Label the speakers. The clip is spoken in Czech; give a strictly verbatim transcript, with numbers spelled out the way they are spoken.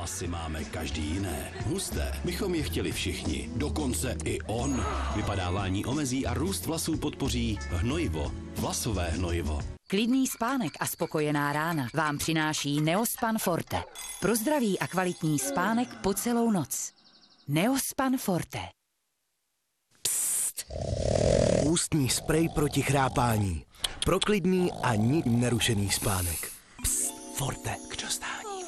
Speaker 1: Vlasy máme každý jiné. Husté bychom je chtěli všichni. Dokonce i on. Vypadávání omezí a růst vlasů podpoří hnojivo. Vlasové hnojivo.
Speaker 2: Klidný spánek a spokojená rána vám přináší Neospan Forte. Pro zdravý a kvalitní spánek po celou noc. Neospan Forte.
Speaker 3: Psst. Ústní sprej proti chrápání. Pro klidný a nic nerušený spánek. Psst. Forte.